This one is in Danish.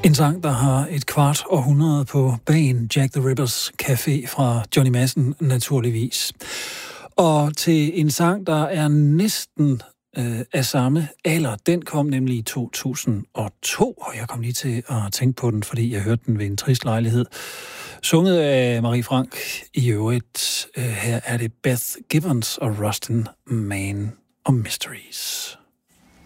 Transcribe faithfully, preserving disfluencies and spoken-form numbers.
En sang, der har et kvart århundrede på bagen, Jack the Rippers Café fra Johnny Madsen naturligvis. Og til en sang, der er næsten øh, af samme alder, den kom nemlig i to tusind og to, og jeg kom lige til at tænke på den, fordi jeg hørte den ved en trist lejlighed. Sunget af Marie Frank i øvrigt. Øh, her er det Beth Gibbons og Rustin Man og Mysteries.